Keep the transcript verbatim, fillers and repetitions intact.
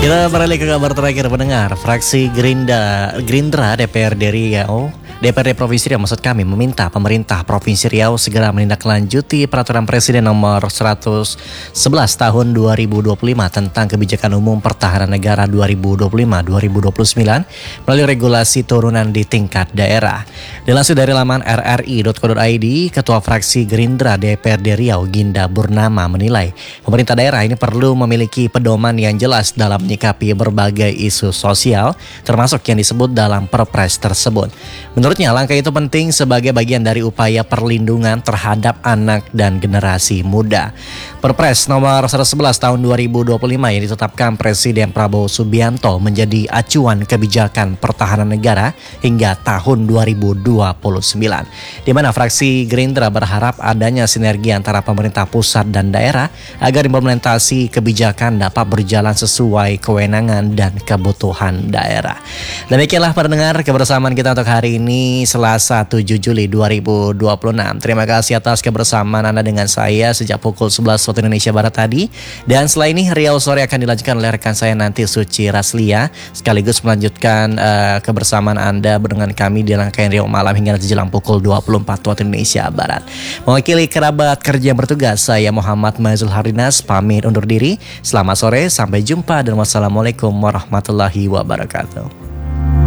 Kita beralih ke kabar terakhir pendengar. Fraksi Gerindra, Gerindra D P R D Riau, D P R D Provinsi Riau maksud kami meminta pemerintah Provinsi Riau segera menindaklanjuti peraturan Presiden nomor seratus sebelas tahun dua ribu dua puluh lima tentang kebijakan umum pertahanan negara dua ribu dua puluh lima sampai dua ribu dua puluh sembilan melalui regulasi turunan di tingkat daerah. Dilansir dari laman r r i dot co dot i d, Ketua Fraksi Gerindra D P R D Riau Ginda Burnama menilai pemerintah daerah ini perlu memiliki pedoman yang jelas dalam menyikapi berbagai isu sosial, termasuk yang disebut dalam Perpres tersebut. Menurutnya, langkah itu penting sebagai bagian dari upaya perlindungan terhadap anak dan generasi muda. Perpres nomor seratus sebelas tahun dua ribu dua puluh lima yang ditetapkan Presiden Prabowo Subianto menjadi acuan kebijakan pertahanan negara hingga tahun dua ribu dua puluh sembilan, di mana fraksi Gerindra berharap adanya sinergi antara pemerintah pusat dan daerah agar implementasi kebijakan dapat berjalan sesuai kewenangan dan kebutuhan daerah. Demikianlah pendengar kebersamaan kita untuk hari ini Selasa tujuh Juli dua ribu dua puluh enam. Terima kasih atas kebersamaan Anda dengan saya sejak pukul sebelas waktu Indonesia Barat tadi. Dan setelah ini Riau Sore akan dilanjutkan oleh rekan saya nanti Suci Raslia, sekaligus melanjutkan uh, kebersamaan Anda dengan kami di rangkaian Riau Malam hingga nanti jelang pukul dua puluh empat waktu Indonesia Barat. Mewakili kerabat kerja yang bertugas, saya Muhammad Maizul Harinas pamit undur diri. Selamat sore, sampai jumpa dan wassalamualaikum warahmatullahi wabarakatuh.